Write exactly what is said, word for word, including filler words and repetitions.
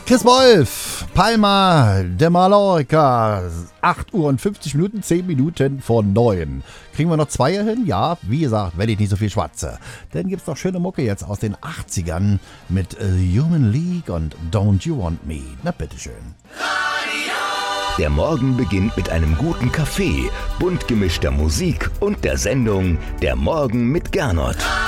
Chris Wolf, Palma de Mallorca, acht Uhr und fünfzig Minuten, zehn Minuten vor neun. Kriegen wir noch zwei hin? Ja, wie gesagt, wenn ich nicht so viel schwatze. Dann gibt's noch schöne Mucke jetzt aus den achtzigern mit Human League und Don't You Want Me. Na bitteschön. Der Morgen beginnt mit einem guten Kaffee, bunt gemischter Musik und der Sendung Der Morgen mit Gernot.